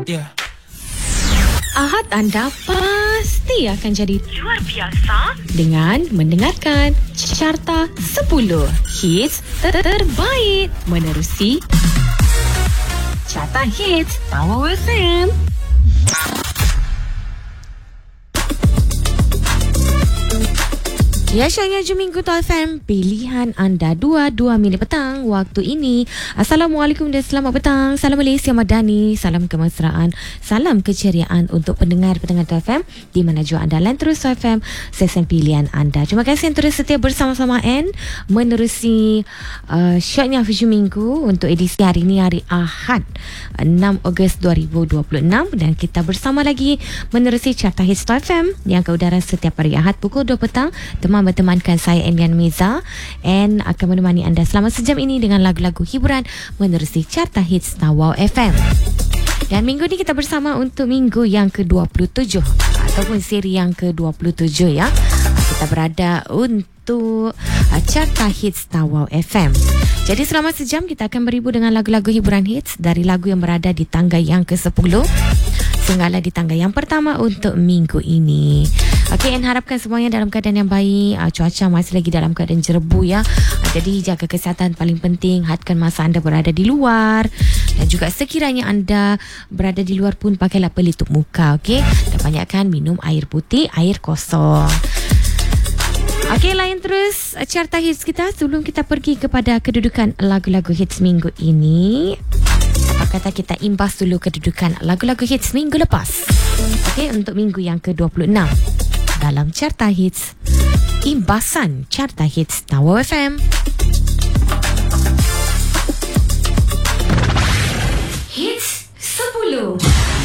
Ya. Ahad anda pasti akan jadi luar biasa dengan mendengarkan Carta 10 Hits terbaik menerusi Carta Hits Power FM. Ya, Syahnya Juminggu FM, pilihan anda 2 minit petang waktu ini. Assalamualaikum dan selamat petang. Salam Malaysia Madani, salam kemesraan, salam keceriaan untuk pendengar-pendengar FM di mana jua anda lain terus FM, sesen pilihan anda. Terima kasih yang terus setia bersama-sama menerusi Syahnya Juminggu untuk edisi hari ini, hari Ahad 6 Ogos 2026, dan kita bersama lagi menerusi Carta Hits FM yang ke udara setiap hari Ahad pukul 2 petang. Bertemankan saya Emian Meza and akan menemani anda selama sejam ini dengan lagu-lagu hiburan menerusi Carta Hits Tawau FM. Dan minggu ni kita bersama untuk minggu yang ke-27 ataupun siri yang ke-27 ya. Kita berada untuk Carta Hits Tawau FM. Jadi selama sejam kita akan beribu dengan lagu-lagu hiburan hits dari lagu yang berada di tangga yang ke-10 sehinggalah di tangga yang pertama untuk minggu ini. Okey, dan harapkan semuanya dalam keadaan yang baik. Cuaca masih lagi dalam keadaan jerebu ya. Jadi jaga kesihatan paling penting. Hadkan masa anda berada di luar. Dan juga sekiranya anda berada di luar pun pakailah pelitup muka. Okey, dan banyakkan minum air putih, air kosong. Okey, lain terus Carta Hits kita sebelum kita pergi kepada kedudukan lagu-lagu hits minggu ini. Apa kata kita imbas dulu kedudukan lagu-lagu hits minggu lepas. Okey, untuk minggu yang ke-26 dalam Carta Hits, imbasan Carta Hits Tawau FM. Hits 10.